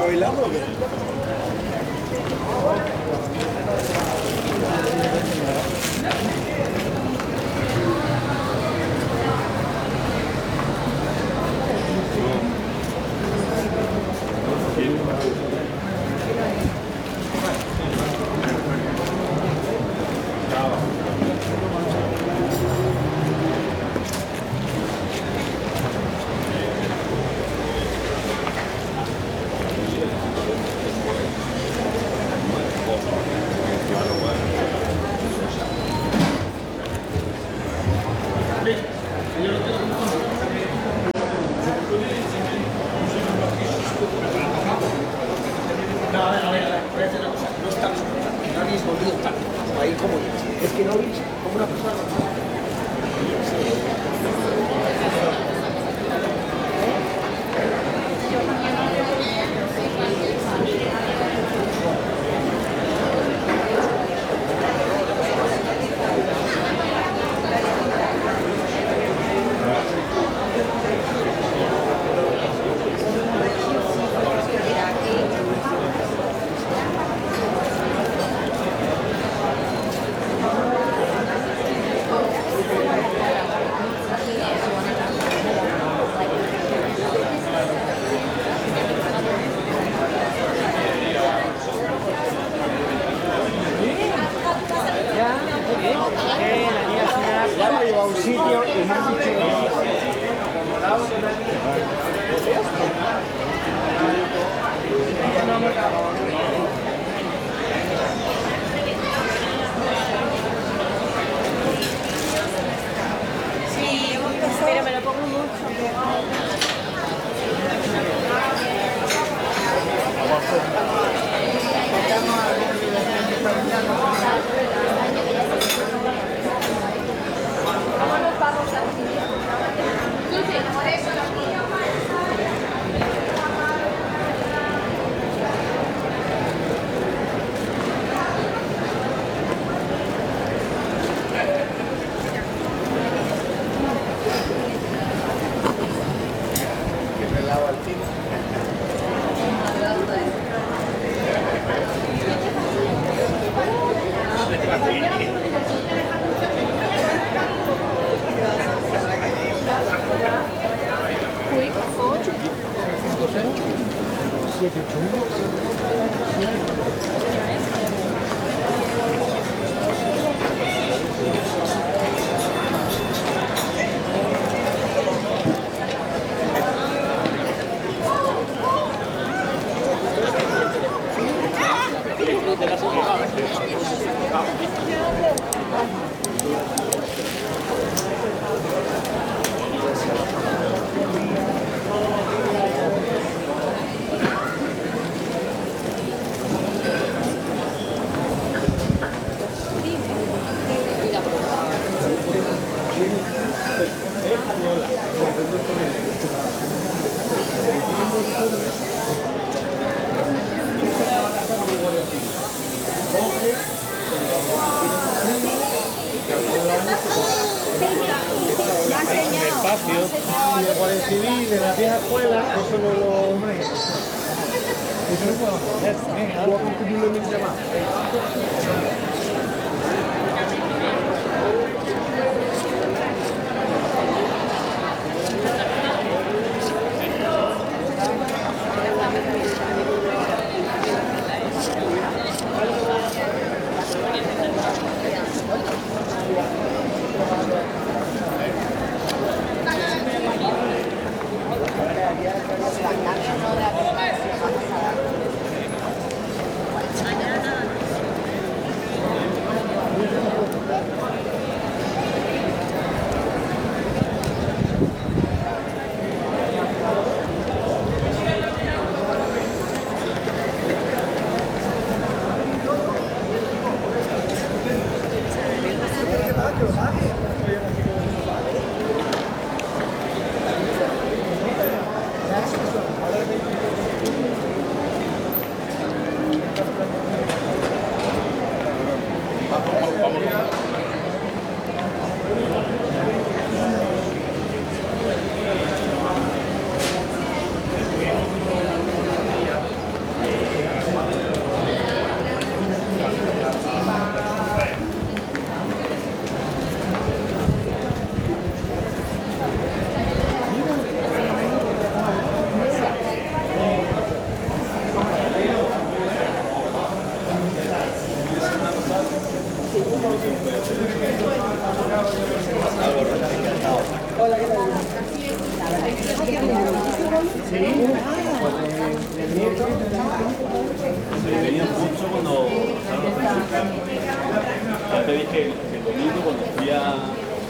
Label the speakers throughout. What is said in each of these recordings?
Speaker 1: bailando o qué?
Speaker 2: No, a ver, voy a hacer una cosa. No está no habéis volvido tanto. Ahí como es que no habéis como una persona normal. Ya me llevo a un sitio y me han dicho
Speaker 3: Sí, pero me lo pongo mucho.
Speaker 1: espacio y de Guardia Civil de la vieja escuela, eso no lo eso no puedo hacer. Voy a continuar mi llamada.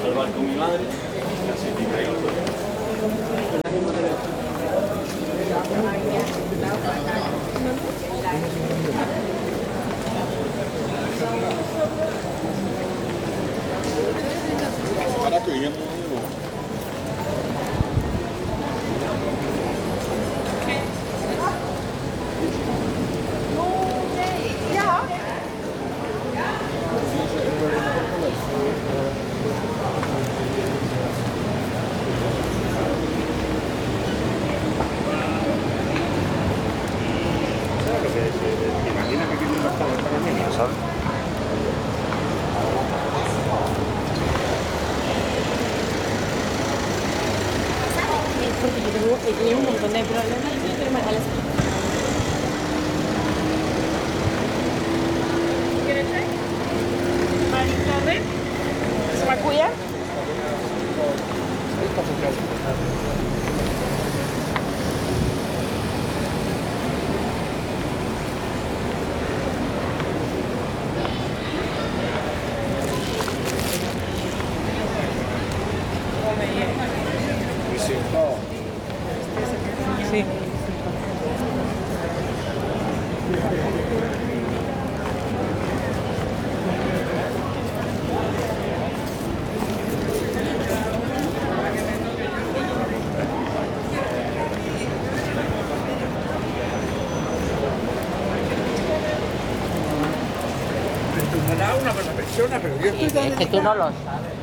Speaker 4: salvar con mi madre. Casi te traigo todo.
Speaker 5: Barato y bien. ¿Te imaginas que tiene un restaurante para niños, sabes?
Speaker 3: Porque yo tengo un montón de problemas y yo me vale. ¿Quieres traer? ¿Se va a cuidar? Sí.
Speaker 2: Una buena persona, pero yo estoy
Speaker 3: Es que tú no lo sabes.